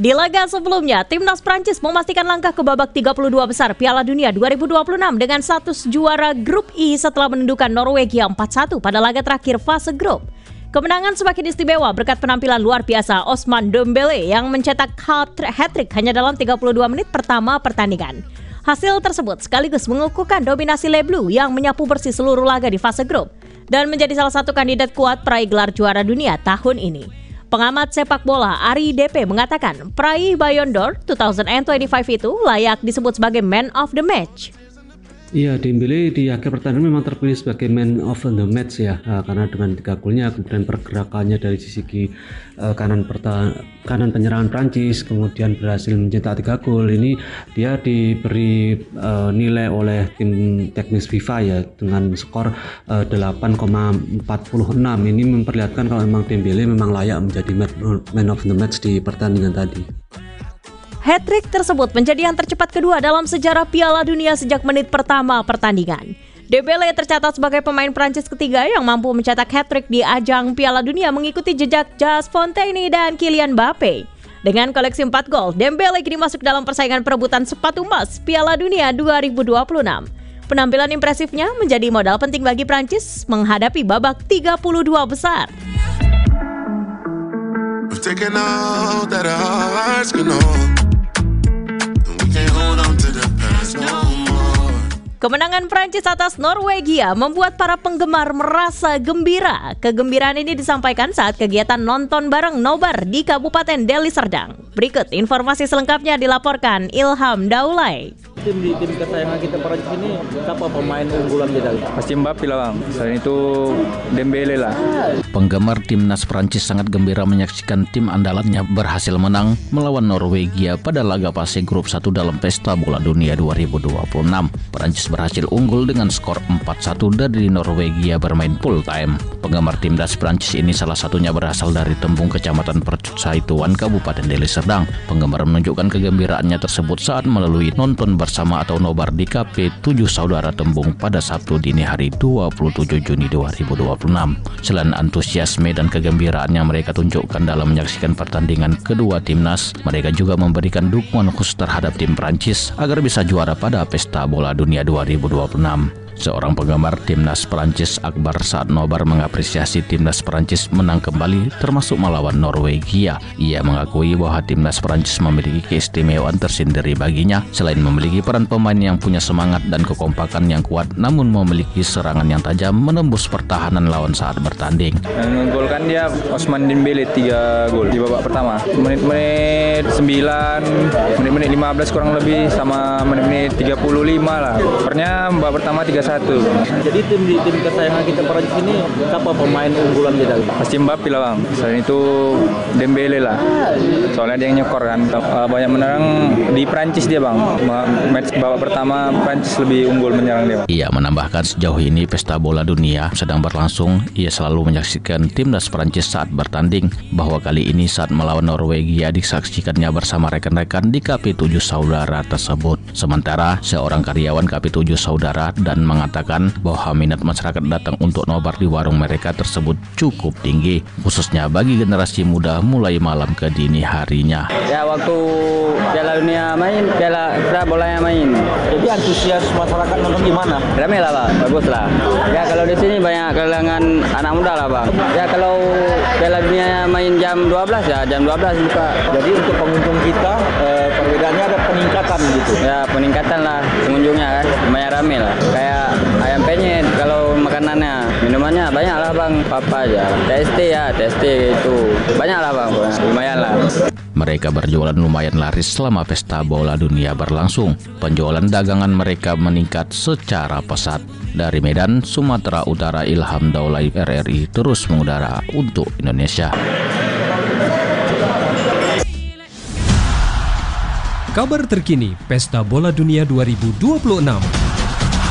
Di laga sebelumnya, timnas Prancis memastikan langkah ke babak 32 besar Piala Dunia 2026 dengan status juara grup I setelah menundukkan Norwegia 4-1 pada laga terakhir fase grup. Kemenangan semakin istimewa berkat penampilan luar biasa Ousmane Dembélé yang mencetak hat-trick hanya dalam 32 menit pertama pertandingan. Hasil tersebut sekaligus mengukuhkan dominasi Les Bleus yang menyapu bersih seluruh laga di fase grup dan menjadi salah satu kandidat kuat peraih gelar juara dunia tahun ini. Pengamat sepak bola Ari DP mengatakan peraih Ballon d'Or 2025 itu layak disebut sebagai man of the match. Iya, Dembélé di akhir pertandingan memang terpilih sebagai man of the match ya, karena dengan 3 golnya, kemudian pergerakannya dari sisi kanan penyerangan Prancis, kemudian berhasil mencetak 3 gol. Ini dia diberi nilai oleh tim teknis FIFA ya dengan skor 8,46. Ini memperlihatkan kalau memang Dembélé memang layak menjadi man of the match di pertandingan tadi. Hat-trick tersebut menjadi yang tercepat kedua dalam sejarah Piala Dunia sejak menit pertama pertandingan. Dembélé tercatat sebagai pemain Prancis ketiga yang mampu mencetak hat-trick di ajang Piala Dunia mengikuti jejak Just Fontaine dan Kylian Mbappé. Dengan koleksi 4 gol, Dembélé kini masuk dalam persaingan perebutan sepatu emas Piala Dunia 2026. Penampilan impresifnya menjadi modal penting bagi Prancis menghadapi babak 32 besar. Kemenangan Prancis atas Norwegia membuat para penggemar merasa gembira. Kegembiraan ini disampaikan saat kegiatan nonton bareng nobar di Kabupaten Deli Serdang. Berikut informasi selengkapnya dilaporkan Ilham Daulay. Tim kesayangan kita Prancis ini siapa pemain unggulan kita? Pasti Mbappé lah bang, selain itu Dembélé lah. Penggemar timnas Prancis sangat gembira menyaksikan tim andalannya berhasil menang melawan Norwegia pada laga fase grup 1 dalam Pesta Bola Dunia 2026. Prancis berhasil unggul dengan skor 4-1 dari Norwegia bermain full time. Penggemar timnas Prancis ini salah satunya berasal dari Tembung Kecamatan Persaituan Kabupaten Deli Serdang. Penggemar menunjukkan kegembiraannya tersebut saat melalui nonton bersama atau nobar di Kafe 7 Saudara Tembung pada Sabtu dini hari 27 Juni 2026. Selain antusiasme dan kegembiraan yang mereka tunjukkan dalam menyaksikan pertandingan kedua timnas, mereka juga memberikan dukungan khusus terhadap tim Prancis agar bisa juara pada Pesta Bola Dunia 2026. Seorang penggemar timnas Prancis, Akbar, saat nobar mengapresiasi timnas Prancis menang kembali termasuk melawan Norwegia. Ia mengakui bahwa timnas Prancis memiliki keistimewaan tersendiri baginya selain memiliki peran pemain yang punya semangat dan kekompakan yang kuat, namun memiliki serangan yang tajam menembus pertahanan lawan saat bertanding. Menggolkan dia Ousmane Dembélé 3 gol di babak pertama. Menit-menit 9, menit-menit 15 kurang lebih sama menit-menit 35 lah. Pernya babak pertama 3-1. Jadi tim kesayangan kita Prancis ini siapa pemain unggulan kita? Pasti Mbappé lah bang, selain itu Dembélé lah. Soalnya dia yang nyekor kan. Banyak menyerang di Prancis dia bang. Match babak pertama Prancis lebih unggul menyerang dia bang. Ia menambahkan sejauh ini Pesta Bola Dunia sedang berlangsung. Ia selalu menyaksikan timnas Prancis saat bertanding, bahwa kali ini saat melawan Norwegia disaksikannya bersama rekan-rekan di Kafe 7 Saudara tersebut. Sementara seorang karyawan Kafe 7 Saudara dan mengatakan bahwa minat masyarakat datang untuk nobar di warung mereka tersebut cukup tinggi, khususnya bagi generasi muda mulai malam ke dini harinya. Ya waktu Piala Dunia main, Piala bolanya main. Jadi antusias masyarakat nonton gimana? Ramai lah bang, bagus lah. Ya kalau di sini banyak kalangan anak muda lah bang. Ya kalau Piala Dunia main jam 12 ya jam 12 buka. Jadi untuk pengunjung kita perbedaannya ada peningkatan gitu. Ya peningkatan lah pengunjungnya kan, lumayan ramai lah. Kayak ayam penyet kalau makanannya, minumannya banyak lah bang, apa aja. TST itu banyak lah bang, lumayan lah. Mereka berjualan lumayan laris selama Pesta Bola Dunia berlangsung. Penjualan dagangan mereka meningkat secara pesat. Dari Medan, Sumatera Utara, Ilham Daulay, RRI terus mengudara untuk Indonesia. Kabar terkini Pesta Bola Dunia 2026.